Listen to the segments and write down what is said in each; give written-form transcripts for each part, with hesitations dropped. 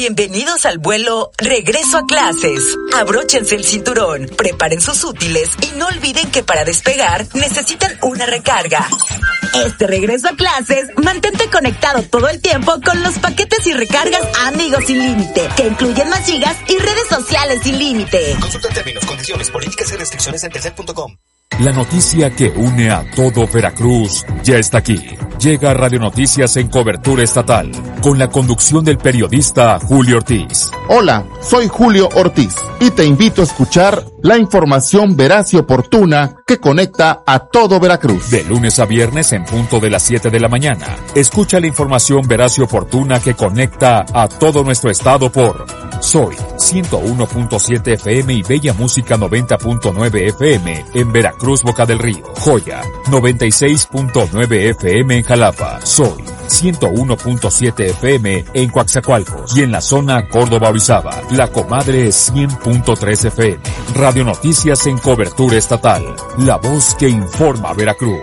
Bienvenidos al vuelo Regreso a Clases. Abróchense el cinturón, preparen sus útiles y no olviden que para despegar necesitan una recarga. Este regreso a clases, mantente conectado todo el tiempo con los paquetes y recargas Amigos sin límite, que incluyen más gigas y redes sociales sin límite. Consulta términos, condiciones, políticas y restricciones en telcel.com. La noticia que une a todo Veracruz ya está aquí. Llega Radio Noticias en cobertura estatal, con la conducción del periodista Julio Ortiz. Hola, soy Julio Ortiz y te invito a escuchar la información veraz y oportuna que conecta a todo Veracruz. De lunes a viernes en punto de las 7 de la mañana. Escucha la información veraz y oportuna que conecta a todo nuestro estado por Soy 101.7 FM y Bella Música 90.9 FM en Veracruz, Boca del Río. Joya 96.9 FM en Jalapa. Soy 101.7 FM en Coaxacualcos y en la zona Córdoba-Orizaba. La Comadre 100.3 FM. Radio Noticias en cobertura estatal. La voz que informa a Veracruz.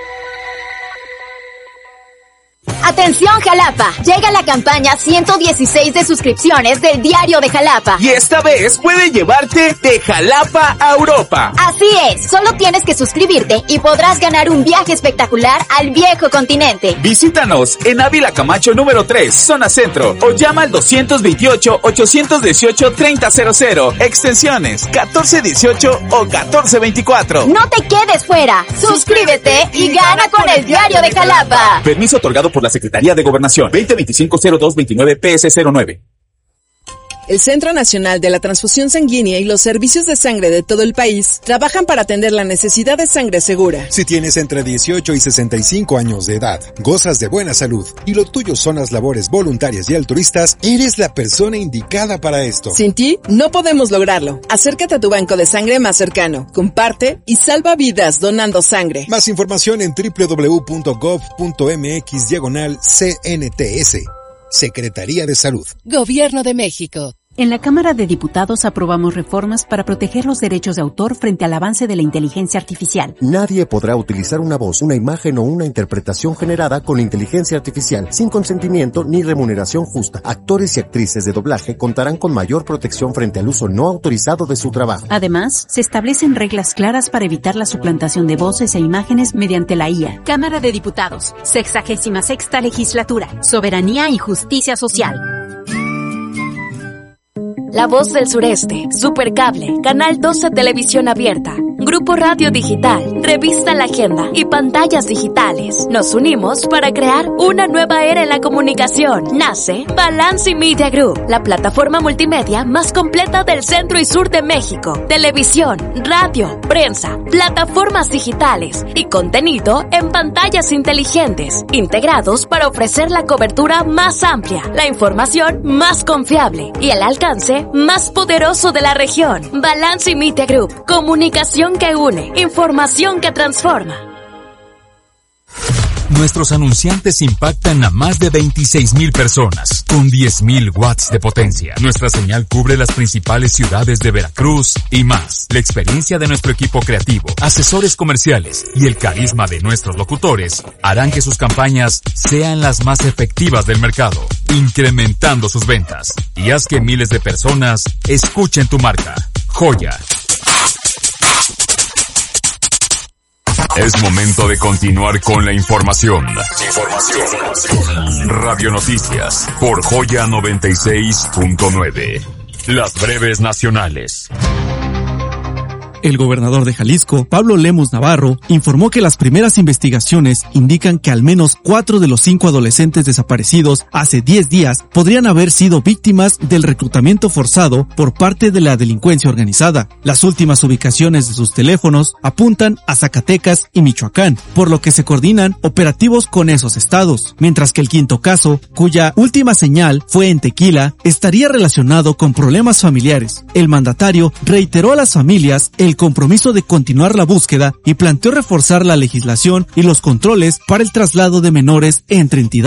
Atención Jalapa, llega la campaña 116 de suscripciones del Diario de Jalapa. Y esta vez puede llevarte de Jalapa a Europa. Así es, solo tienes que suscribirte y podrás ganar un viaje espectacular al viejo continente. Visítanos en Ávila Camacho número 3, zona centro, o llama al 228-818-3000, extensiones 1418 o 1424. No te quedes fuera, suscríbete y gana con el Diario de Jalapa. Permiso otorgado por la Secretaría de Gobernación 2025-0229 PS09. El Centro Nacional de la Transfusión Sanguínea y los servicios de sangre de todo el país trabajan para atender la necesidad de sangre segura. Si tienes entre 18 y 65 años de edad, gozas de buena salud y lo tuyo son las labores voluntarias y altruistas, eres la persona indicada para esto. Sin ti, no podemos lograrlo. Acércate a tu banco de sangre más cercano, comparte y salva vidas donando sangre. Más información en www.gov.mx/CNTS. Secretaría de Salud. Gobierno de México. En la Cámara de Diputados aprobamos reformas para proteger los derechos de autor frente al avance de la inteligencia artificial. Nadie podrá utilizar una voz, una imagen o una interpretación generada con inteligencia artificial sin consentimiento ni remuneración justa. Actores y actrices de doblaje contarán con mayor protección frente al uso no autorizado de su trabajo. Además, se establecen reglas claras para evitar la suplantación de voces e imágenes mediante la IA. Cámara de Diputados, 66ª Legislatura, Soberanía y Justicia Social. La Voz del Sureste, Supercable, Canal 12 Televisión Abierta, Grupo Radio Digital, Revista La Agenda y Pantallas Digitales. Nos unimos para crear una nueva era en la comunicación. Nace Balance Media Group, la plataforma multimedia más completa del centro y sur de México. Televisión, radio, prensa, plataformas digitales y contenido en pantallas inteligentes, integrados para ofrecer la cobertura más amplia, la información más confiable y el alcance más poderoso de la región. Balance Media Group, comunicación que une, información que transforma. Nuestros anunciantes impactan a más de 26,000 personas, con 10,000 watts de potencia. Nuestra señal cubre las principales ciudades de Veracruz y más. La experiencia de nuestro equipo creativo, asesores comerciales y el carisma de nuestros locutores harán que sus campañas sean las más efectivas del mercado, incrementando sus ventas. Y haz que miles de personas escuchen tu marca. Joya. Es momento de continuar con la información. Radio Noticias por Joya 96.9. Las breves nacionales. El gobernador de Jalisco, Pablo Lemus Navarro, informó que las primeras investigaciones indican que al menos 4 de los 5 adolescentes desaparecidos hace 10 días podrían haber sido víctimas del reclutamiento forzado por parte de la delincuencia organizada. Las últimas ubicaciones de sus teléfonos apuntan a Zacatecas y Michoacán, por lo que se coordinan operativos con esos estados, mientras que el quinto caso, cuya última señal fue en Tequila, estaría relacionado con problemas familiares. El mandatario reiteró a las familias el compromiso de continuar la búsqueda y planteó reforzar la legislación y los controles para el traslado de menores entre entidades.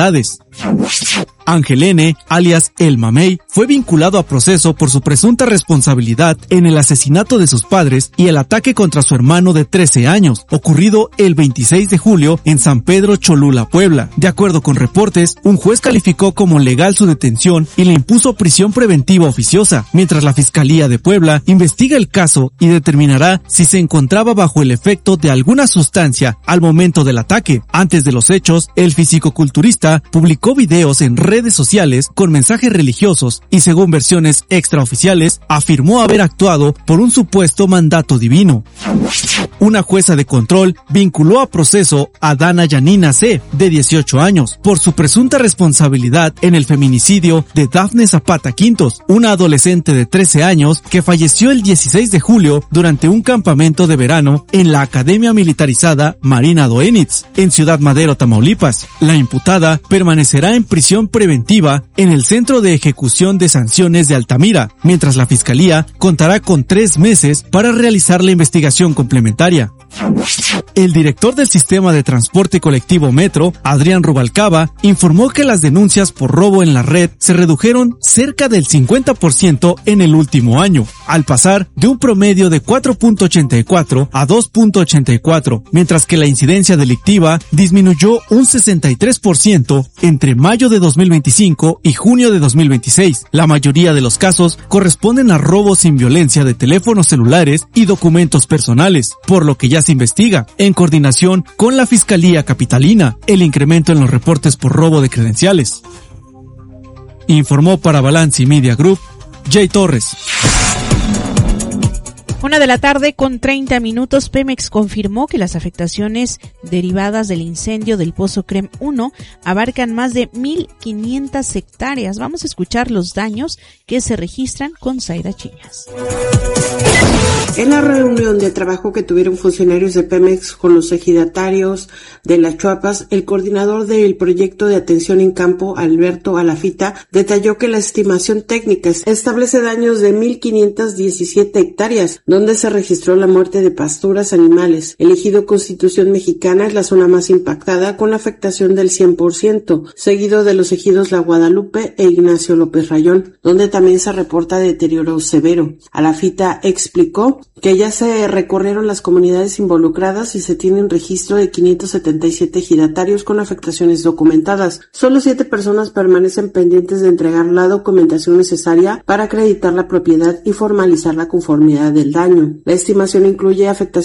Ángel N., alias El Mamey, fue vinculado a proceso por su presunta responsabilidad en el asesinato de sus padres y el ataque contra su hermano de 13 años, ocurrido el 26 de julio en San Pedro Cholula, Puebla. De acuerdo con reportes, un juez calificó como legal su detención y le impuso prisión preventiva oficiosa, mientras la Fiscalía de Puebla investiga el caso y determinará si se encontraba bajo el efecto de alguna sustancia al momento del ataque. Antes de los hechos, el fisicoculturista publicó videos en redes sociales con mensajes religiosos y, según versiones extraoficiales, afirmó haber actuado por un supuesto mandato divino. Una jueza de control vinculó a proceso a Dana Yanina C., de 18 años, por su presunta responsabilidad en el feminicidio de Dafne Zapata Quintos, una adolescente de 13 años que falleció el 16 de julio durante un campamento de verano en la Academia Militarizada Marina Doenitz, en Ciudad Madero, Tamaulipas. La imputada permanecerá en prisión preventiva en el Centro de Ejecución de Sanciones de Altamira, mientras la Fiscalía contará con 3 meses para realizar la investigación complementaria. El director del sistema de transporte colectivo Metro, Adrián Rubalcaba, informó que las denuncias por robo en la red se redujeron cerca del 50% en el último año, al pasar de un promedio de 4.84 a 2.84, mientras que la incidencia delictiva disminuyó un 63% entre mayo de 2025 y junio de 2026. La mayoría de los casos corresponden a robos sin violencia de teléfonos celulares y documentos personales, por lo que ya se investiga, en coordinación con la Fiscalía Capitalina, el incremento en los reportes por robo de credenciales. Informó para Balance Media Group, Jay Torres. 1:30 p.m. Pemex confirmó que las afectaciones derivadas del incendio del Pozo Crem 1 abarcan más de 1,500 hectáreas. Vamos a escuchar los daños que se registran con Zaida Chiñas. En la reunión de trabajo que tuvieron funcionarios de Pemex con los ejidatarios de Las Chuapas, el coordinador del proyecto de atención en campo, Alberto Alafita, detalló que la estimación técnica establece daños de 1,517 hectáreas, donde se registró la muerte de pasturas animales. El ejido Constitución Mexicana es la zona más impactada, con la afectación del 100%, seguido de los ejidos La Guadalupe e Ignacio López Rayón, donde también se reporta deterioro severo. Alafita explicó que ya se recorrieron las comunidades involucradas y se tiene un registro de 577 ejidatarios con afectaciones documentadas. Solo 7 personas permanecen pendientes de entregar la documentación necesaria para acreditar la propiedad y formalizar la conformidad del daño. La estimación incluye afectaciones